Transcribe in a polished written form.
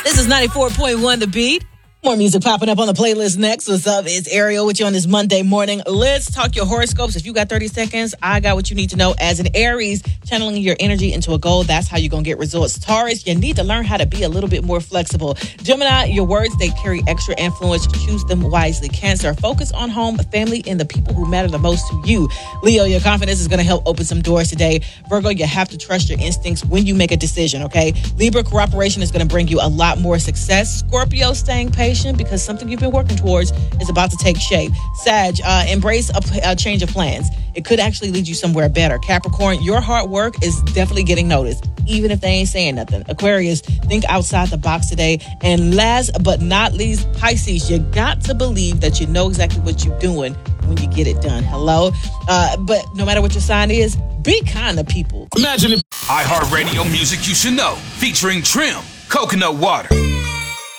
This is 94.1 The Beat. More music popping up on the playlist next. What's up? It's Ariel with you on this Monday morning. Let's talk your horoscopes. If you got 30 seconds, I got what you need to know. As an Aries, channeling your energy into a goal, that's how you're going to get results. Taurus, you need to learn how to be a little bit more flexible. Gemini, your words, they carry extra influence. Choose them wisely. Cancer, focus on home, family, and the people who matter the most to you. Leo, your confidence is going to help open some doors today. Virgo, you have to trust your instincts when you make a decision, okay? Libra, cooperation is going to bring you a lot more success. Scorpio, staying patient because something you've been working towards is about to take shape. Sag, embrace a change of plans. It could actually lead you somewhere better. Capricorn, your hard work is definitely getting noticed, even if they ain't saying nothing. Aquarius, think outside the box today. And last but not least, Pisces, you got to believe that you know exactly what you're doing when you get it done. Hello? But no matter what your sign is, be kind to people. Imagine it. iHeartRadio music you should know, featuring Trim, Coconut Water.